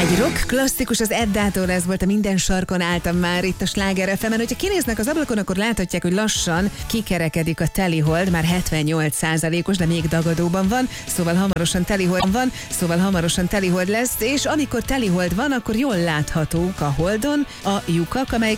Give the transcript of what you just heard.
Egy rock klasszikus az Eddától, ez volt a Minden sarkon álltam már itt a Sláger FM-en. Hogyha kinéznek az ablakon, akkor láthatják, hogy lassan kikerekedik a telihold, már 78%-os, de még dagadóban van, szóval hamarosan telihold lesz, és amikor telihold van, akkor jól láthatók a holdon a lyukak, amelyek